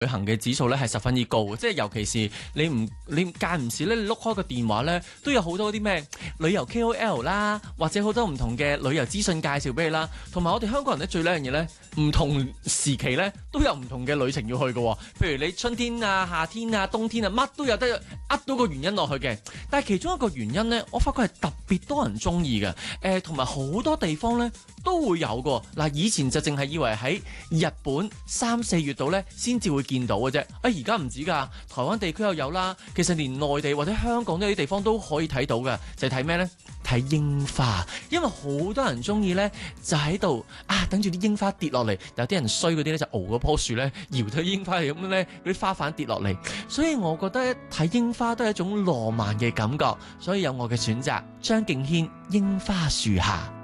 旅行嘅指數咧係十分之高嘅，即係尤其是你間唔時咧，你碌開個電話咧，都有好多啲咩旅遊 KOL 啦，或者好多唔同嘅旅遊資訊介紹俾你啦。同埋我哋香港人咧最叻樣嘢咧，唔同時期咧都有唔同嘅旅程要去嘅。譬如你春天啊、夏天啊、冬天啊，乜都有得呃到個原因落去嘅。但係其中一個原因咧，我發覺係特別多人中意嘅。同埋好多地方咧都會有嘅。嗱，以前就淨係以為喺日本3、4月度咧先至會見到嘅啫，而家唔止㗎，台灣地區又有啦。其實連內地或者香港呢啲地方都可以睇到嘅，就係睇咩呢？睇櫻花，因為好多人中意呢，就喺度等住啲櫻花跌落嚟。有啲人衰嗰啲呢，就熬嗰棵樹呢，搖到櫻花嚟咁呢，嗰啲花瓣跌落嚟。所以我覺得睇櫻花都係一種浪漫嘅感覺，所以有我嘅選擇，張敬軒櫻花樹下。